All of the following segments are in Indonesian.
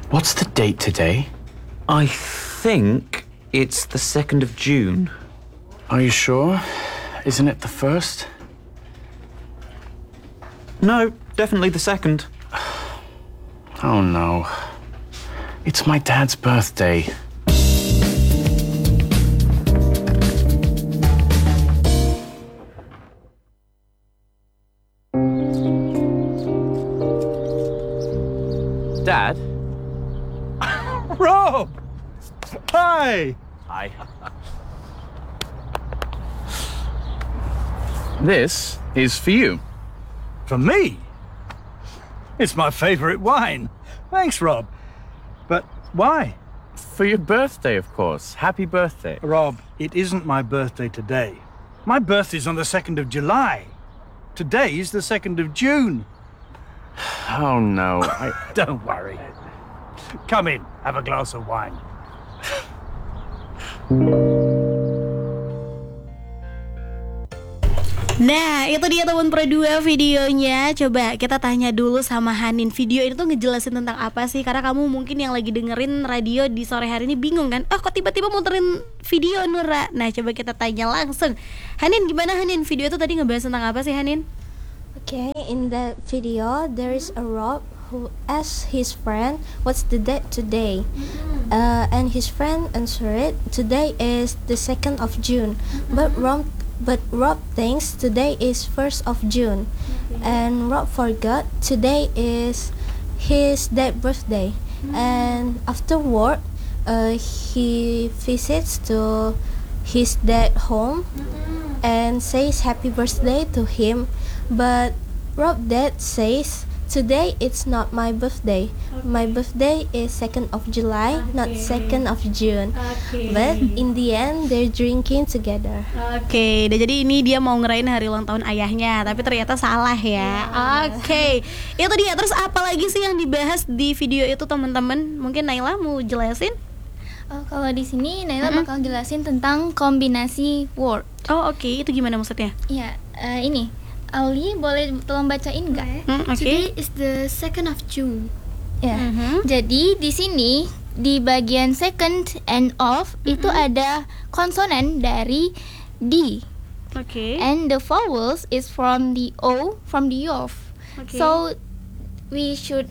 What's the date today? I think it's the 2nd of June. Are you sure? Isn't it the 1st? No, definitely the 2nd. Oh no. It's my dad's birthday. Dad? Rob! Hi! Hi. This is for you. For me? It's my favorite wine. Thanks, Rob. But why? For your birthday, of course. Happy birthday. Rob, it isn't my birthday today. My birthday's on the 2nd of July. Today is the 2nd of June. Oh no. Don't worry. Come in, have a glass of wine. Nah, itu dia teman Pro 2 videonya. Coba kita tanya dulu sama Hanin. Video ini tuh ngejelasin tentang apa sih? Karena kamu mungkin yang lagi dengerin radio di sore hari ini bingung kan? Kok tiba-tiba muterin video Nura? Nah, coba kita tanya langsung. Hanin, gimana Hanin? Video itu tadi ngebahas tentang apa sih Hanin? Okay, in that video, there is a Rob who asks his friend, "What's the date today?" And his friend answered, "Today is the 2nd of June." But Rob thinks today is 1st of June, and Rob forgot today is his dad's birthday. And afterward, he visits to his dad home and says happy birthday to him. But Rob's dad says, "Today it's not my birthday. My birthday is 2nd of July, not 2nd of June." But in the end, they're drinking together. Oke, jadi ini dia mau ngerayain hari ulang tahun ayahnya, tapi ternyata salah ya. Oke, itu dia. Terus apa lagi sih yang dibahas di video itu teman-teman? Mungkin Naila mau jelasin? Kalau di sini Naila bakal jelasin tentang kombinasi word. Oh oke, itu gimana maksudnya? Iya, ini Auli boleh tolong bacain nggak? Today is the 2nd of June. Ya. Jadi di sini di bagian second and of itu ada konsonan dari D. And the vowels is from the O, from the of. So we should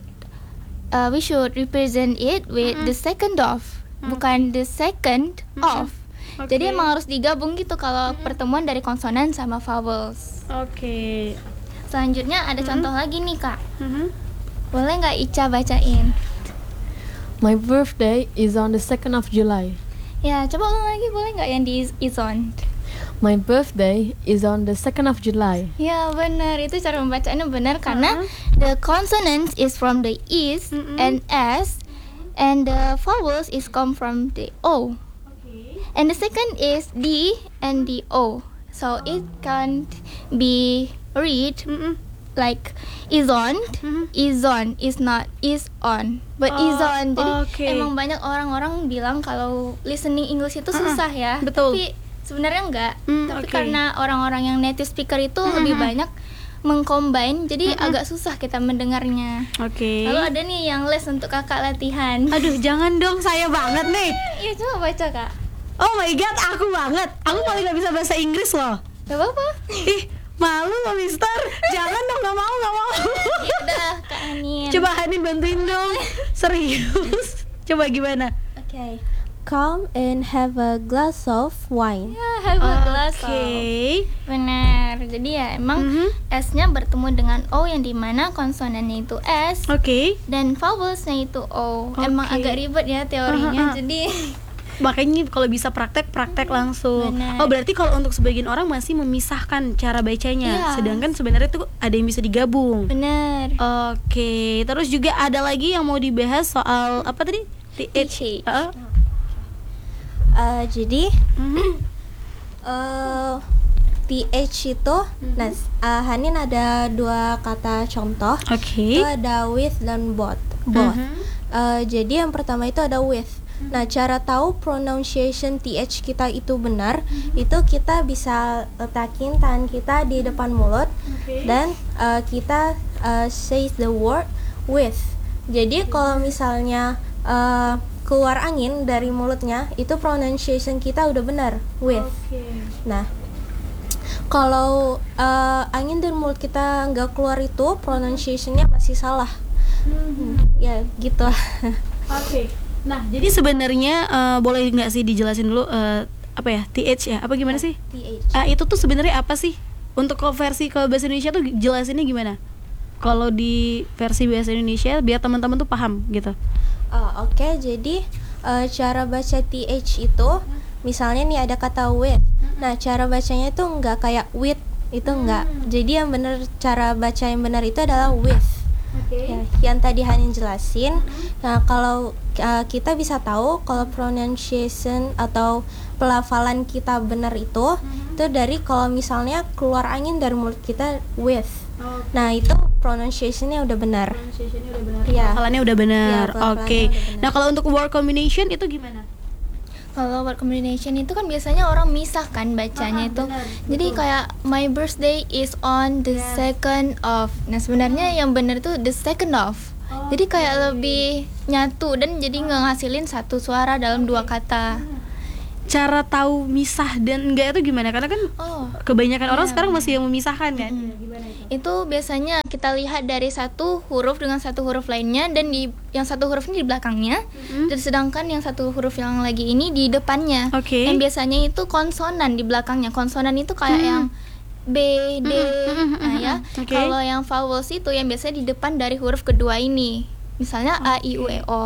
represent it with the second of, bukan the second of. Jadi emang harus digabung gitu kalau pertemuan dari konsonan sama vowels. Selanjutnya ada contoh lagi nih Kak. Boleh nggak Ica bacain? My birthday is on the 2nd of July. Ya, coba ulang lagi boleh nggak yang di is on? My birthday is on the 2nd of July. Ya benar, itu cara membacaannya benar karena the consonants is from the is and s, and the vowels is come from the o. And the second is D and the O. So it can't be read like is on, is not is on, but is on. Jadi emang banyak orang-orang bilang kalau listening English itu susah ya. Betul. Tapi sebenarnya enggak. Tapi karena orang-orang yang native speaker itu lebih banyak mengcombine, jadi agak susah kita mendengarnya. Lalu ada nih yang les untuk kakak latihan. Aduh, jangan dong, saya banget nih. Iya, coba baca Kak. Oh my god, aku banget. Aku paling gak bisa bahasa Inggris loh. Gak apa-apa. Ih, malu loh mister. Jangan dong, gak mau. Ya udah, Kak Hanin. Coba Hanin bantuin dong. Serius. Coba gimana? Okay. Come and have a glass of wine. Ya, have a glass of. Benar. Jadi ya emang S-nya bertemu dengan O yang dimana konsonannya itu S. Dan vowelsnya itu O. Emang agak ribet ya teorinya. Jadi makanya kalau bisa praktek langsung. Oh berarti kalau untuk sebagian orang masih memisahkan cara bacanya, sedangkan sebenarnya itu ada yang bisa digabung. Benar. Terus juga ada lagi yang mau dibahas soal apa tadi? TH. Jadi TH itu, Hanin ada dua kata contoh. Itu ada with dan both. Jadi yang pertama itu ada with. Nah, cara tahu pronunciation TH kita itu benar, itu kita bisa letakin tangan kita di depan mulut dan kita say the word with. Jadi kalau misalnya keluar angin dari mulutnya, itu pronunciation kita udah benar, with. Nah, kalau angin dari mulut kita nggak keluar itu pronunciationnya masih salah. Ya gitu. Oke. Nah, jadi sebenarnya boleh nggak sih dijelasin dulu apa ya, TH ya? Apa gimana sih? TH. Itu tuh sebenarnya apa sih? Untuk versi ke bahasa Indonesia tuh jelasinnya gimana? Kalau di versi bahasa Indonesia biar teman-teman tuh paham gitu. Oke, jadi cara baca TH itu misalnya nih ada kata with. Nah, cara bacanya itu nggak kayak with, itu nggak. Jadi yang benar, cara baca yang benar itu adalah with. Ya, yang tadi Hanin jelasin. Nah, kalau kita bisa tahu kalau pronunciation atau pelafalan kita benar itu dari kalau misalnya keluar angin dari mulut kita with. Nah, itu pronunciation-nya udah benar. Ya. Pelafalannya udah benar. Ya, Oke. Nah, kalau untuk word combination itu gimana? Kalau word combination itu kan biasanya orang misah kan bacanya itu. Benar, Jadi kayak my birthday is on the second of. Nah, sebenarnya yang benar itu the second of. Jadi kayak lebih nyatu dan jadi ngehasilin satu suara dalam dua kata. Cara tahu misah dan enggak itu gimana? Karena kan kebanyakan orang sekarang masih yang memisahkan kan. Itu biasanya kita lihat dari satu huruf dengan satu huruf lainnya, dan di yang satu huruf ini di belakangnya, dan sedangkan yang satu huruf yang lagi ini di depannya. Yang biasanya itu konsonan di belakangnya. Konsonan itu kayak yang B, D. Nah ya, kalau yang vowels itu yang biasanya di depan dari huruf kedua ini. Misalnya A, I, U, E, O.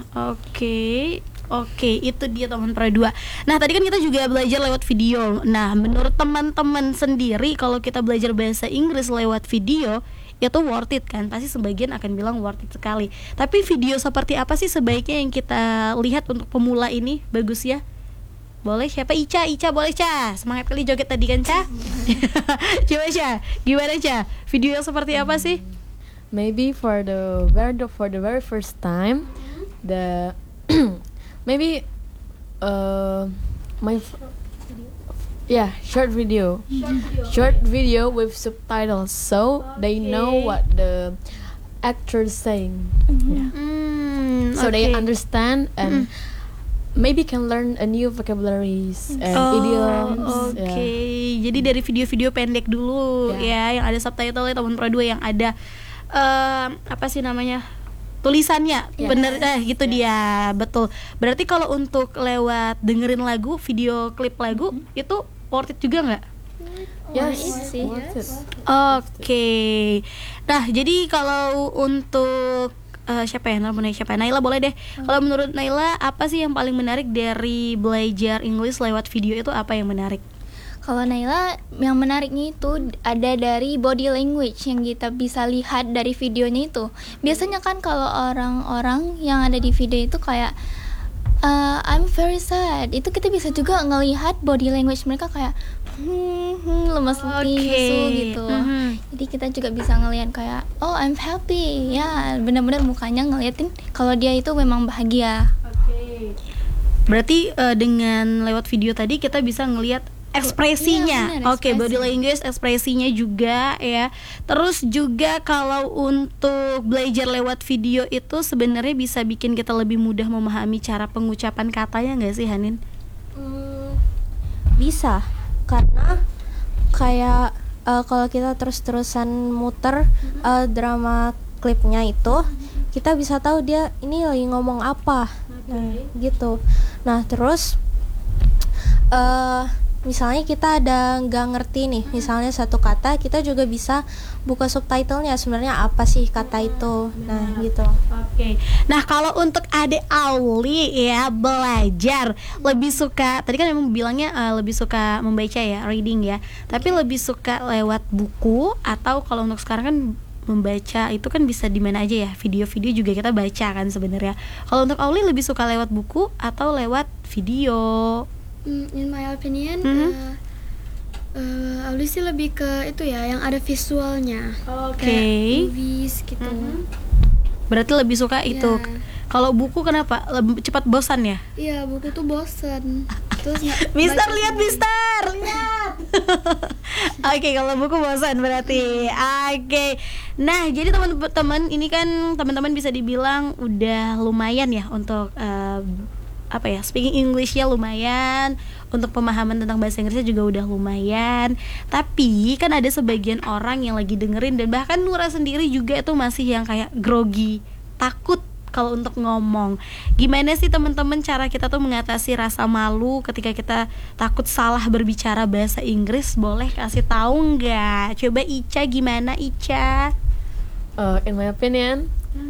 Oke, itu dia teman Pro 2. Nah, tadi kan kita juga belajar lewat video. Nah, menurut teman-teman sendiri kalau kita belajar bahasa Inggris lewat video itu worth it kan? Pasti sebagian akan bilang worth it sekali. Tapi video seperti apa sih sebaiknya yang kita lihat untuk pemula ini bagus ya? Boleh siapa? Ica boleh Ca. Semangat kali joget tadi kan Ca. Coba Ca, gimana Ca? Video yang seperti apa sih? Maybe for the very first time, the maybe short video with subtitles, so they know what the actor is saying. So they understand and maybe can learn a new vocabularies and idioms. Jadi dari video-video pendek dulu ya, yang ada subtitle ya teman Pro 2, yang ada apa sih namanya, tulisannya bener gitu dia, betul. Berarti kalau untuk lewat dengerin lagu, video klip lagu itu worth it juga nggak? Oke. Nah, jadi kalau untuk siapa ya namanya, Naila boleh deh. Kalau menurut Naila, apa sih yang paling menarik dari belajar English lewat video itu, apa yang menarik? Kalau Naila, yang menariknya itu ada dari body language yang kita bisa lihat dari videonya itu. Biasanya kan kalau orang-orang yang ada di video itu kayak I'm very sad, itu kita bisa juga ngelihat body language mereka kayak lemas lesu gitu. Jadi kita juga bisa ngelihat kayak oh I'm happy, ya benar-benar mukanya ngeliatin kalau dia itu memang bahagia. Berarti dengan lewat video tadi kita bisa ngelihat ekspresinya. Body language, ekspresinya juga ya. Terus juga kalau untuk belajar lewat video itu sebenarnya bisa bikin kita lebih mudah memahami cara pengucapan katanya nggak sih Hanin? Bisa, karena kayak kalau kita terus-terusan muter drama klipnya itu, kita bisa tahu dia ini lagi ngomong apa. Gitu. Nah, terus misalnya kita ada nggak ngerti nih, misalnya satu kata, kita juga bisa buka subtitlenya sebenarnya apa sih kata itu. Nah gitu. Nah kalau untuk Ade Auli ya, belajar lebih suka, tadi kan memang bilangnya lebih suka membaca ya, reading ya, tapi lebih suka lewat buku atau kalau untuk sekarang kan membaca itu kan bisa di mana aja ya, video-video juga kita baca kan sebenarnya. Kalau untuk Auli lebih suka lewat buku atau lewat video? In my opinion, Auli sih lebih ke itu ya, yang ada visualnya, kayak movies gitu. Berarti lebih suka itu. Kalau buku kenapa? Lebih cepat bosan ya? Iya, buku tuh bosan. Terus Mister lihat. Oke, kalau buku bosan berarti. Oke. Nah, jadi teman-teman ini kan teman-teman bisa dibilang udah lumayan ya untuk speaking English-nya lumayan, untuk pemahaman tentang bahasa Inggrisnya juga udah lumayan. Tapi kan ada sebagian orang yang lagi dengerin, dan bahkan Nura sendiri juga itu masih yang kayak grogi, takut kalau untuk ngomong. Gimana sih teman-teman cara kita tuh mengatasi rasa malu ketika kita takut salah berbicara bahasa Inggris? Boleh kasih tahu nggak? Coba Ica, gimana Ica? In my opinion,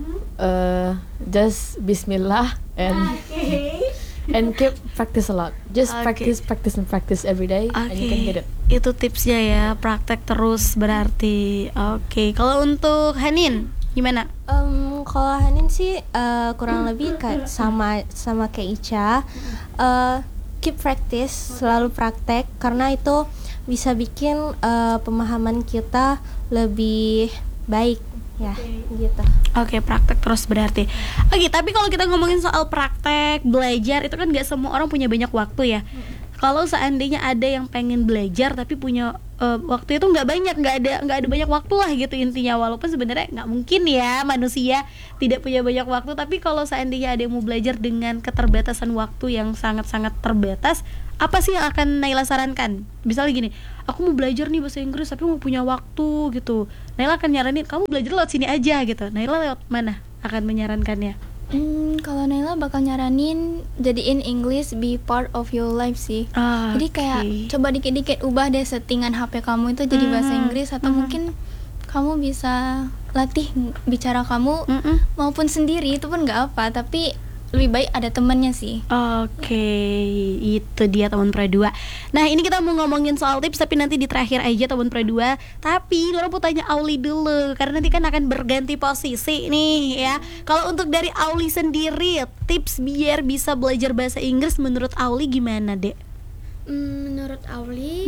just Bismillah and keep practice a lot. Just practice every day, and you can get it. Itu tipsnya ya, praktek terus berarti. Oke. Kalau untuk Hanin gimana? Kalau Hanin sih kurang lebih sama kayak Ica. Keep practice, selalu praktek, karena itu bisa bikin pemahaman kita lebih baik ya, gitu. Oke, praktek terus berarti. Oke, tapi kalau kita ngomongin soal praktek, belajar, itu kan nggak semua orang punya banyak waktu ya. Kalau seandainya ada yang pengen belajar tapi punya waktu itu nggak ada banyak waktu lah gitu intinya, walaupun sebenarnya nggak mungkin ya manusia tidak punya banyak waktu. Tapi kalau seandainya ada yang mau belajar dengan keterbatasan waktu yang sangat-sangat terbatas, apa sih yang akan Naila sarankan? Misalnya gini, aku mau belajar nih bahasa Inggris tapi mau punya waktu gitu, Naila akan nyaranin kamu belajar lewat sini aja gitu. Naila lewat mana akan menyarankannya? Kalau Naila bakal nyaranin jadiin English be part of your life sih. Jadi kayak coba dikit-dikit ubah deh settingan HP kamu itu jadi bahasa Inggris, atau mungkin kamu bisa latih bicara kamu maupun sendiri, itu pun nggak apa, tapi lebih baik ada temannya sih. Oke, itu dia teman Pro 2. Nah, ini kita mau ngomongin soal tips, tapi nanti di terakhir aja teman Pro 2. Tapi Nora mau tanya Auli dulu, karena nanti kan akan berganti posisi nih ya. Kalau untuk dari Auli sendiri, tips biar bisa belajar bahasa Inggris menurut Auli gimana, Dek? Menurut Auli,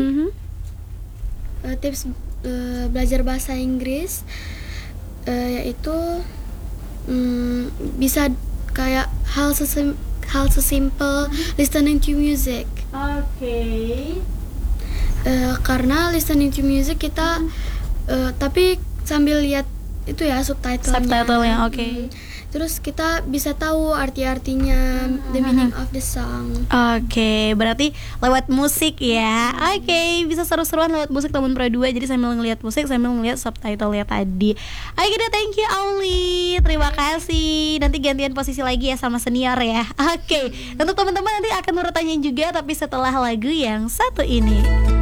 tips belajar bahasa Inggris yaitu bisa kayak hal sesimpel listening to music. Karena listening to music kita tapi sambil lihat itu ya subtitlenya. Terus kita bisa tahu arti-artinya, the meaning of the song. Oke, berarti lewat musik ya. Oke, bisa seru-seruan lewat musik teman Pro 2. Jadi sambil ngeliat musik, sambil ngeliat subtitle-nya tadi. Oke deh, thank you Auli. Terima kasih. Nanti gantian posisi lagi ya sama senior ya. Oke, untuk teman-teman nanti akan Nura tanyain juga, tapi setelah lagu yang satu ini.